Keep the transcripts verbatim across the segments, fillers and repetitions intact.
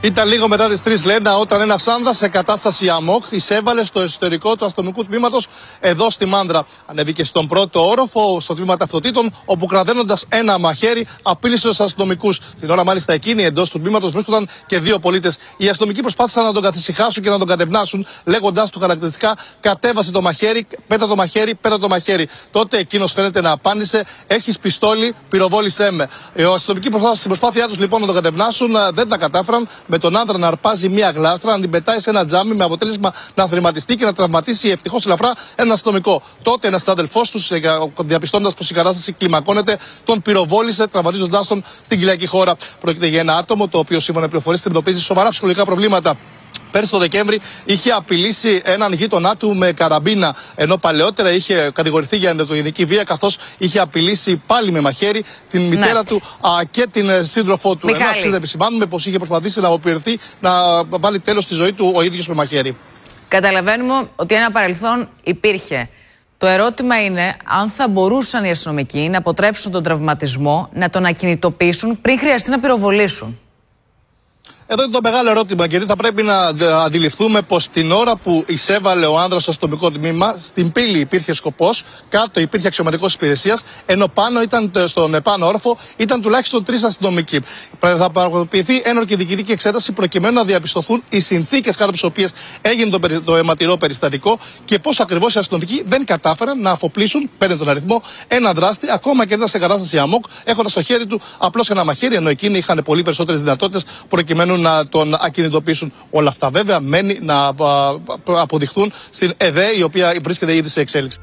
Ήταν λίγο μετά τις τρεις, Λένα, όταν ένας άνδρας σε κατάσταση αμόκ εισέβαλε στο εσωτερικό του αστυνομικού τμήματος εδώ στη Μάνδρα. Ανέβηκε στον πρώτο όροφο, στο τμήμα ταυτοτήτων, όπου κραταίνοντας ένα μαχαίρι απείλησε τους αστυνομικούς. Την ώρα μάλιστα εκείνη εντός του τμήματος βρίσκονταν και δύο πολίτες. Οι αστυνομικοί προσπάθησαν να τον καθησυχάσουν και να τον κατευνάσουν, λέγοντας του χαρακτηριστικά: κατέβασε το μαχαίρι, πέτα το μαχαίρι, πέτα το μαχαίρι. Τότε εκείνος φαίνεται να απάντησε: έχεις πιστόλι, πυροβόλησέ με. Οι αστυνομικοί στην προσπάθειά τους λοιπόν να τον κατευνάσουν δεν τα κατάφεραν, με τον άντρα να αρπάζει μία γλάστρα, να την πετάει σε ένα τζάμι, με αποτέλεσμα να θρηματιστεί και να τραυματίσει ευτυχώς ελαφρά ένα αστυνομικό. Τότε ένας αδελφός του, διαπιστώνοντας πως η κατάσταση κλιμακώνεται, τον πυροβόλησε, τραυματίζοντάς τον στην κοιλιακή χώρα. Πρόκειται για ένα άτομο το οποίο, σύμφωνα με πληροφορίες, αντιμετωπίζει σοβαρά ψυχολογικά προβλήματα. Πέρσι το Δεκέμβρη είχε απειλήσει έναν γείτονά του με καραμπίνα, ενώ παλαιότερα είχε κατηγορηθεί για ενδοοικογενειακή βία, καθώς είχε απειλήσει πάλι με μαχαίρι την μητέρα ναι. του α, και την σύντροφό του. Μιχάλη. Ενώ αξίζει να επισημάνουμε πως είχε προσπαθήσει να αποπειρηθεί να βάλει τέλος στη ζωή του ο ίδιος με μαχαίρι. Καταλαβαίνουμε ότι ένα παρελθόν υπήρχε. Το ερώτημα είναι αν θα μπορούσαν οι αστυνομικοί να αποτρέψουν τον τραυματισμό, να τον ακινητοποιήσουν πριν χρειαστεί να πυροβολήσουν. Εδώ είναι το μεγάλο ερώτημα, γιατί θα πρέπει να αντιληφθούμε πως την ώρα που εισέβαλε ο άνδρας στο αστυνομικό τμήμα, στην πύλη υπήρχε σκοπός, κάτω υπήρχε αξιωματικός υπηρεσίας, ενώ πάνω ήταν, στον επάνω όροφο ήταν τουλάχιστον τρεις αστυνομικοί. Θα πραγματοποιηθεί ένορκη διοικητική εξέταση προκειμένου να διαπιστωθούν οι συνθήκες κάτω από τις οποίες έγινε το, περι, το αιματηρό περιστατικό και πώς ακριβώς οι αστυνομικοί δεν κατάφεραν να αφοπλίσουν, παίρνει τον αριθμό, έναν δράστη, ακόμα και ήταν σε κατάσταση αμόκ, έχοντας στο χέρι του απλώς ένα μαχαίρι, ενώ εκείνοι είχαν πολύ περισσότερες δυνατότητες προκειμένου να τον ακινητοποιήσουν. Όλα αυτά βέβαια μένει να αποδειχθούν στην ΕΔΕ, η οποία βρίσκεται ήδη σε εξέλιξη.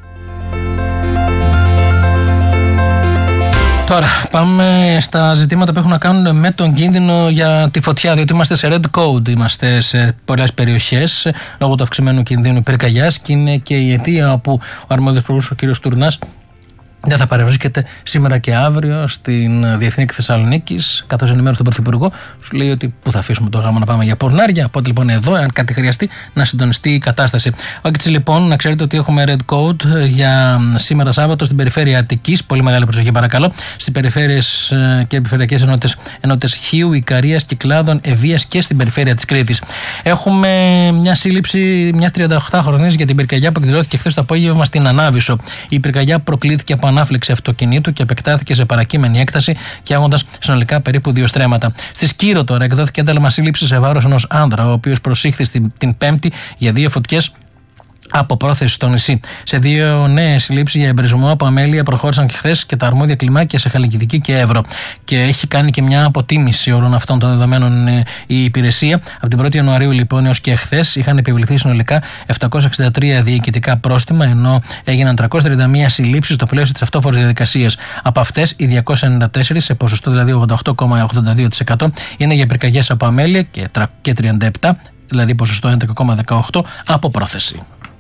Τώρα πάμε στα ζητήματα που έχουν να κάνουν με τον κίνδυνο για τη φωτιά, διότι είμαστε σε red code, είμαστε σε πολλές περιοχές λόγω του αυξημένου κινδύνου πυρκαγιάς και είναι και η αιτία όπου ο αρμόδιος υπουργός, ο κ. Τουρνάς, δεν θα παρευρίσκεται σήμερα και αύριο στην Διεθνή Θεσσαλονίκης, καθώς ενημέρωσε τον Πρωθυπουργό. Σου λέει ότι πού θα αφήσουμε το γάμο να πάμε για πορνάρια. Οπότε λοιπόν εδώ, αν κάτι χρειαστεί, να συντονιστεί η κατάσταση. Όχι λοιπόν, να ξέρετε ότι έχουμε red code για σήμερα Σάββατο στην περιφέρεια Αττικής. Πολύ μεγάλη προσοχή παρακαλώ. Στις περιφέρειες και περιφερειακές ενότητες, ενότητες Χίου, Ικαρίας, Κυκλάδων, Ευβοίας και στην περιφέρεια της Κρήτης. Έχουμε μια σύλληψη μιας τριανταοκτάχρονης για την πυρκαγιά που εκδηλώθηκε χθες το απόγευμα στην Ανάβησο. Η πυρκαγιά προκλήθηκε από ανάφλεξη αυτοκινήτου και επεκτάθηκε σε παρακείμενη έκταση, καίγοντας συνολικά περίπου δύο στρέμματα. Στη Σκύρο τώρα εκδόθηκε ένταλμα σύλληψη σε βάρος ενός άνδρα, ο οποίος προσήχθη στην, την Πέμπτη για δύο φωτιές από πρόθεση στο νησί. Σε δύο νέες συλλήψεις για εμπρισμό από αμέλεια προχώρησαν και χθες και τα αρμόδια κλιμάκια σε Χαλκιδική και Εύρο. Και έχει κάνει και μια αποτίμηση όλων αυτών των δεδομένων η υπηρεσία. Από την πρώτη Ιανουαρίου λοιπόν έως και χθες είχαν επιβληθεί συνολικά εβδομακόσια εξήντα τρία διοικητικά πρόστιμα, ενώ έγιναν τριακόσιες τριάντα μία συλλήψεις στο πλαίσιο της αυτόφορης διαδικασίας. Από αυτές οι διακόσιες ενενήντα τέσσερις, σε ποσοστό δηλαδή ογδόντα οκτώ κόμμα ογδόντα δύο τοις εκατό, είναι για πυρκαγιές από αμέλεια και τριάντα επτά, δηλαδή ποσοστό έντεκα κόμμα δεκαοκτώ τοις εκατό από πρόθεση.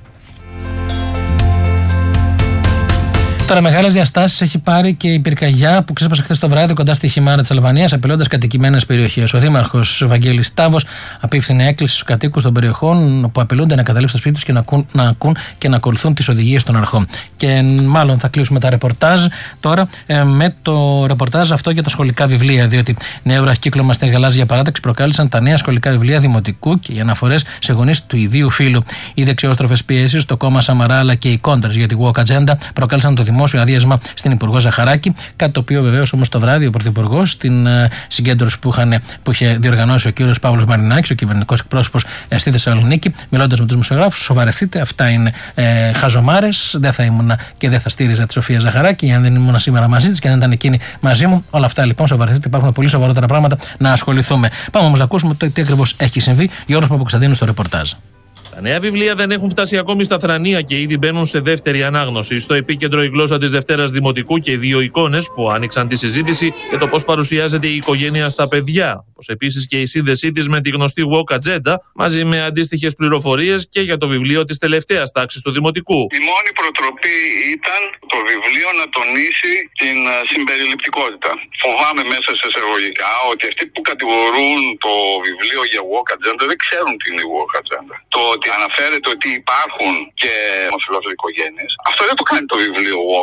Τώρα, μεγάλες διαστάσεις έχει πάρει και η πυρκαγιά που ξέσπασε χθες το βράδυ κοντά στη Χιμάρα της Αλβανίας, απειλώντας κατοικημένες περιοχές. Ο Δήμαρχος Βαγγέλης Τάβος απίφθινε έκκληση στους κατοίκους των περιοχών που απειλούνται να εγκαταλείψουν τα σπίτια τους και να ακούν, να ακούν και να ακολουθούν τις οδηγίες των αρχών. Και μάλλον θα κλείσουμε τα ρεπορτάζ τώρα ε, με το ρεπορτάζ αυτό για τα σχολικά βιβλία. Διότι νέο βραχικύκλωμα στην γαλάζια παράταξη προκάλεσαν τα νέα σχολικά βιβλία δημοτικού και οι αναφορές σε γονείς του ιδίου φύλου. Οι δεξιόστροφες πιέσεις στο κόμμα Σαμαρά αλλά και οι κόντρες για τη Walk Agenda προκάλεσαν το δημόσιο αδίασμα στην Υπουργό Ζαχαράκη. Κάτι το οποίο βεβαίως όμως το βράδυ ο Πρωθυπουργός στην uh, συγκέντρωση που, είχαν, που είχε διοργανώσει ο κύριος Παύλος Μαρινάκης, ο κυβερνητικός εκπρόσωπος uh, στη Θεσσαλονίκη, μιλώντας με τους δημοσιογράφους, σοβαρευτείτε, αυτά είναι uh, χαζομάρες. Δεν θα ήμουν και δεν θα στήριζα τη Σοφία Ζαχαράκη, αν δεν ήμουν σήμερα μαζί της και αν δεν ήταν εκείνη μαζί μου. Όλα αυτά λοιπόν σοβαρευτείτε, υπάρχουν πολύ σοβαρότερα πράγματα να ασχοληθούμε. Πάμε όμως να ακούσουμε το τι ακριβώς έχει συμβεί. Γιώργος Παπακοσταντίνου στο ρεπορτάζ. Τα νέα βιβλία δεν έχουν φτάσει ακόμη στα θρανία και ήδη μπαίνουν σε δεύτερη ανάγνωση. Στο επίκεντρο η γλώσσα της Δευτέρας Δημοτικού και δύο εικόνες που άνοιξαν τη συζήτηση για το πώς παρουσιάζεται η οικογένεια στα παιδιά. Όπως επίσης και η σύνδεσή της με τη γνωστή Walk Agenda, μαζί με αντίστοιχες πληροφορίες και για το βιβλίο της τελευταίας τάξης του Δημοτικού. Η μόνη προτροπή ήταν το βιβλίο να τονίσει την συμπεριληπτικότητα. Φοβάμαι μέσα σε εισαγωγικά ότι αυτοί που κατηγορούν το βιβλίο για Walk Agenda δεν ξέρουν τι είναι η Walk Agenda. Το ότι αναφέρεται ότι υπάρχουν και ομοφυλόφιλοι οικογένειες, αυτό δεν το κάνει το βιβλίο Walk.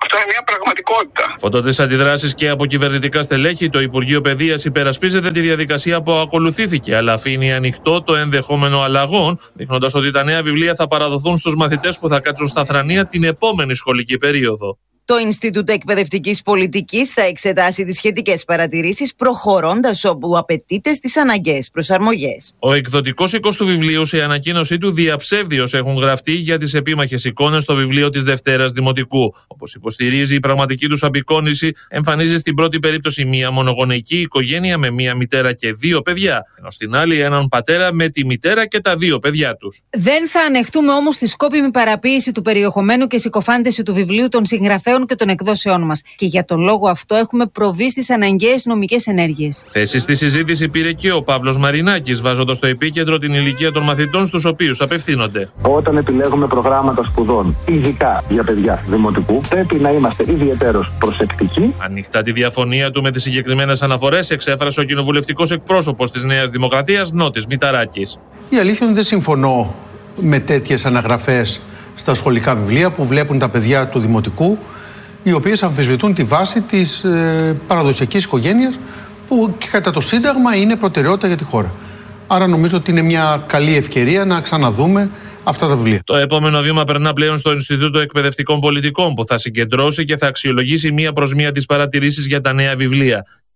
Αυτό είναι μια πραγματικότητα. Φωτοτές αντιδράσεις και από κυβερνητικά στελέχη, το Υπουργείο Παιδείας υπερασπίζεται τη διαδικασία που ακολουθήθηκε, αλλά αφήνει ανοιχτό το ενδεχόμενο αλλαγών, δείχνοντας ότι τα νέα βιβλία θα παραδοθούν στους μαθητές που θα κάτσουν στα θρανία την επόμενη σχολική περίοδο. Το Ινστιτούτο Εκπαιδευτικής Πολιτικής θα εξετάσει τις σχετικές παρατηρήσεις, προχωρώντας όπου απαιτείται στις αναγκαίες προσαρμογές. Ο εκδοτικός οίκος του βιβλίου σε ανακοίνωσή του διαψεύδιος έχουν γραφτεί για τις επίμαχες εικόνες στο βιβλίο της Δευτέρας Δημοτικού. Όπως υποστηρίζει, η πραγματική τους απεικόνηση εμφανίζει στην πρώτη περίπτωση μία μονογονεϊκή οικογένεια με μία μητέρα και δύο παιδιά, ενώ στην άλλη έναν πατέρα με τη μητέρα και τα δύο παιδιά τους. Δεν θα ανεχτούμε όμως τη σκόπιμη παραποίηση του περιεχομένου και συκοφάντηση του βιβλίου των συγγραφέων και των εκδόσεών μας. Και για τον λόγο αυτό έχουμε προβεί στις αναγκαίες νομικές ενέργειες. Θέση στη συζήτηση πήρε και ο Παύλος Μαρινάκης, βάζοντας στο επίκεντρο την ηλικία των μαθητών στους οποίους απευθύνονται. Όταν επιλέγουμε προγράμματα σπουδών, ειδικά για παιδιά δημοτικού, πρέπει να είμαστε ιδιαιτέρως προσεκτικοί. Ανοιχτά τη διαφωνία του με τις συγκεκριμένες αναφορές εξέφρασε ο κοινοβουλευτικός εκπρόσωπος της Νέας Δημοκρατίας, Νότης Μηταράκης. Η αλήθεια είναι ότι δεν συμφωνώ με τέτοιες αναγραφές στα σχολικά βιβλία που βλέπουν τα παιδιά του δημοτικού, οι οποίες αμφισβητούν τη βάση της ε, παραδοσιακής οικογένειας που και κατά το Σύνταγμα είναι προτεραιότητα για τη χώρα. Άρα νομίζω ότι είναι μια καλή ευκαιρία να ξαναδούμε αυτά τα βιβλία. Το επόμενο βήμα περνά πλέον στο Ινστιτούτο Εκπαιδευτικών Πολιτικών, που θα συγκεντρώσει και θα αξιολογήσει μία προς μία τις παρατηρήσεις για τα νέα βιβλία.